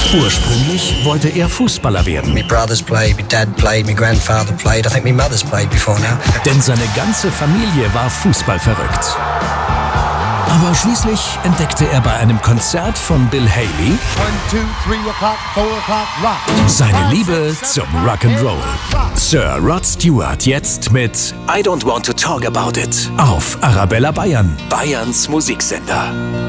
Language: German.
Ursprünglich wollte er Fußballer werden. My brothers played, my dad played, my grandfather played. I think my mother's played before now. Denn seine ganze Familie war fußballverrückt. Aber schließlich entdeckte er bei einem Konzert von Bill Haley 1, 2, 3 o'clock, 4 o'clock, rock. seine Liebe zum Rock'n'Roll. Sir Rod Stewart jetzt mit I Don't Want to Talk About It auf Arabella Bayern, Bayerns Musiksender.